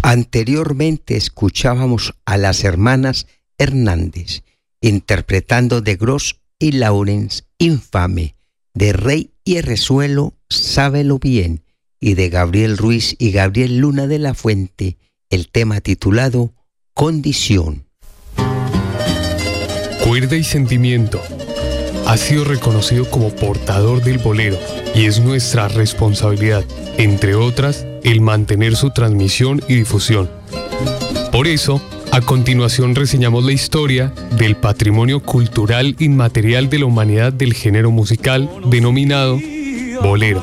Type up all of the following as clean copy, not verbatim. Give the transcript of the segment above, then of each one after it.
Anteriormente escuchábamos a las hermanas Hernández interpretando de Gros y Lawrence Infame, de Rey y Herrezuelo Sábelo Bien, y de Gabriel Ruiz y Gabriel Luna de la Fuente el tema titulado Condición. Cuerda y Sentimiento ha sido reconocido como portador del bolero y es nuestra responsabilidad, entre otras, el mantener su transmisión y difusión. Por eso, a continuación reseñamos la historia del patrimonio cultural inmaterial de la humanidad del género musical denominado bolero.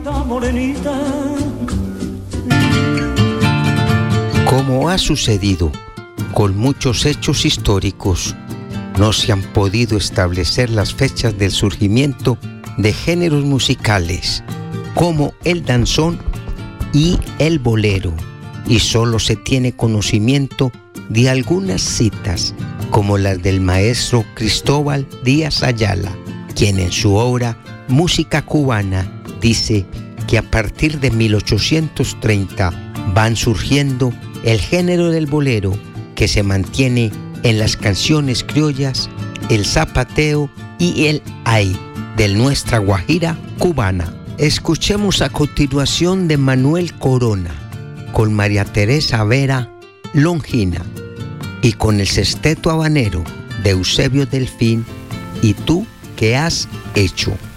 Como ha sucedido con muchos hechos históricos, no se han podido establecer las fechas del surgimiento de géneros musicales como el danzón y el bolero, y solo se tiene conocimiento de algunas citas, como las del maestro Cristóbal Díaz Ayala, quien en su obra Música Cubana dice que a partir de 1830 van surgiendo el género del bolero, que se mantiene en las canciones criollas, el zapateo y el ay de nuestra Guajira cubana. Escuchemos a continuación de Manuel Corona con María Teresa Vera Longina y con el sexteto habanero de Eusebio Delfín, ¿Y tú qué has hecho?